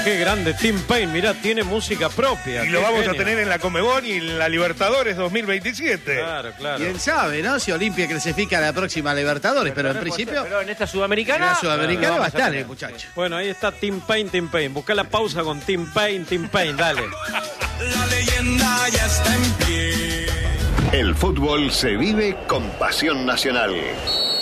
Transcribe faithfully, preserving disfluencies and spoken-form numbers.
Qué grande Tim Payne, mirá, tiene música propia. Y lo Qué vamos genio. a tener en la Conmebol y en la Libertadores dos mil veintisiete. Claro, claro. Quién sabe, ¿no? Si Olimpia clasifica a la próxima Libertadores, pero en principio, Pero en esta en sudamericana. la Sudamericana lo va a vamos estar tener. el muchacho. Bueno, ahí está Tim Payne, Tim Payne. Busca la pausa con Tim Payne, Tim Payne, dale. La leyenda ya está en pie. El fútbol se vive con pasión nacional.